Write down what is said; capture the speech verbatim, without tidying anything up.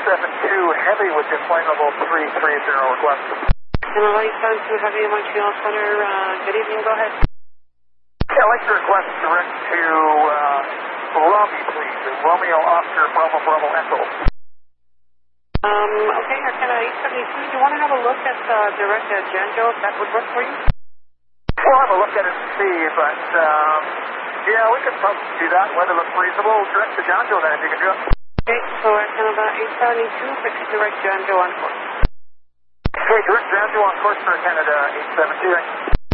seven two Heavy with deployable three three zero request. Canada eight seven two Heavy in Montreal Center, uh, good evening, go ahead. Yeah, I'd like to request direct to uh, Robbie, please. Romeo Oscar Bravo Bravo Echo. Um, okay, Canada eight seven two, do you want to have a look at uh, direct at Janjo, if that would work for you? We'll have a look at it and see, but um, yeah, we could probably do that. Weather looks reasonable. Direct to Janjo then, if you can do it. Okay, so at Canada eight seven two, fix direct Janjo on course. Okay, direct Janjo on course for Canada eight seven two.